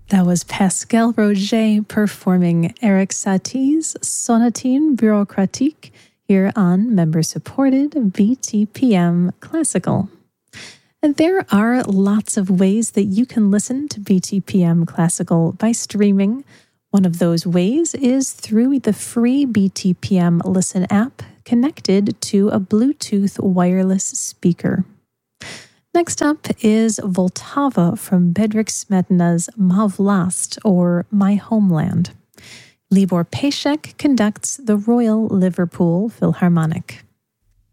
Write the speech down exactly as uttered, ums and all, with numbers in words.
That was Pascal Roger performing Erik Satie's Sonatine Bureaucratique here on member-supported B T P M Classical. And there are lots of ways that you can listen to B T P M Classical by streaming. One of those ways is through the free B T P M Listen app connected to a Bluetooth wireless speaker. Next up is Vltava from Bedřich Smetana's Má vlast, or My Homeland. Libor Pejsek conducts the Royal Liverpool Philharmonic.